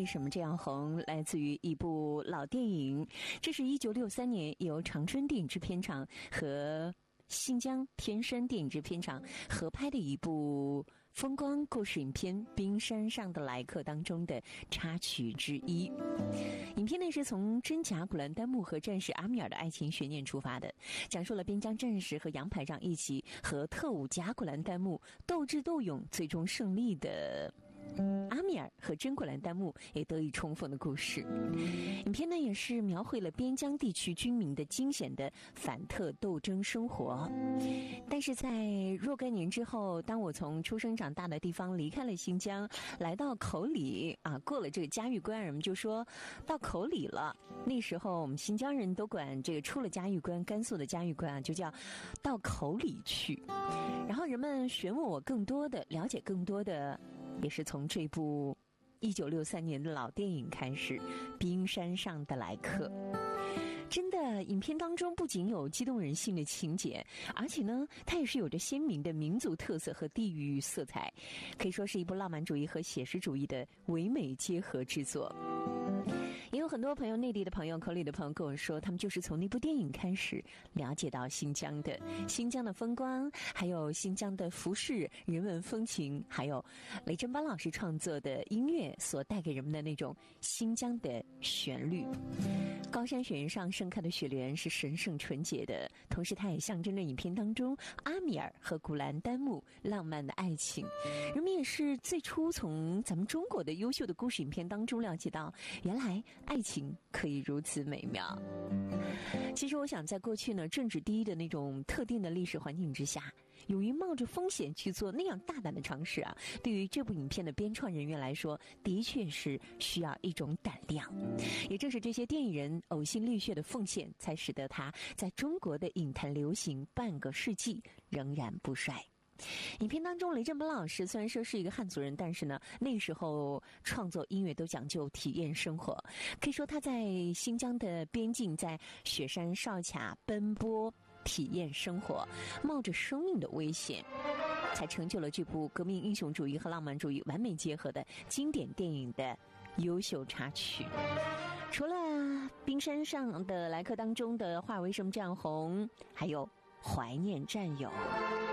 为什么这样红？来自于一部老电影，这是1963年由长春电影制片厂和新疆天山电影制片厂合拍的一部风光故事影片《冰山上的来客》当中的插曲之一。影片呢是从真假古兰丹木和战士阿米尔的爱情悬念出发的，讲述了边疆战士和杨排长一起和特务假古兰丹木斗智斗勇，最终胜利的阿米尔和真古兰丹木也得以重逢的故事。影片呢也是描绘了边疆地区军民的惊险的反特斗争生活。但是在若干年之后，当我从出生长大的地方离开了新疆，来到口里过了这个嘉峪关，人们就说到口里了。那时候我们新疆人都管这个出了嘉峪关，甘肃的嘉峪关就叫到口里去。然后人们询问我更多的了解更多的，也是从这部1963年的老电影开始，《冰山上的来客》。真的，影片当中不仅有激动人心的情节，而且呢，它也是有着鲜明的民族特色和地域色彩，可以说是一部浪漫主义和写实主义的唯美结合之作。也有很多朋友，内地的朋友、口里的朋友跟我说，他们就是从那部电影开始了解到新疆的风光，还有新疆的服饰、人文风情，还有雷震邦老师创作的音乐所带给人们的那种新疆的旋律。高山雪原上盛开的雪莲是神圣纯洁的，同时它也象征着影片当中阿米尔和古兰丹木浪漫的爱情。人们也是最初从咱们中国的优秀的故事影片当中了解到，原来爱情可以如此美妙。其实我想，在过去呢，政治第一的那种特定的历史环境之下，勇于冒着风险去做那样大胆的尝试对于这部影片的编创人员来说，的确是需要一种胆量。也正是这些电影人呕心沥血的奉献，才使得他在中国的影坛流行半个世纪仍然不衰。影片当中，雷震邦老师虽然说是一个汉族人，但是呢，那时候创作音乐都讲究体验生活。可以说他在新疆的边境，在雪山哨卡奔波，体验生活，冒着生命的危险，才成就了这部革命英雄主义和浪漫主义完美结合的经典电影的优秀插曲。除了冰山上的来客当中的花为什么这样红，还有怀念战友。